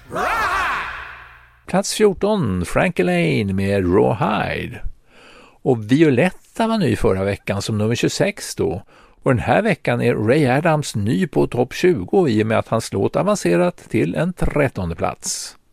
Plats 14, Frankie Lane med Rawhide. Och Violetta var ny förra veckan som nummer 26 då. Och den här veckan är Ray Adams ny på topp 20 i och med att hans låt avancerat till en 13:e plats.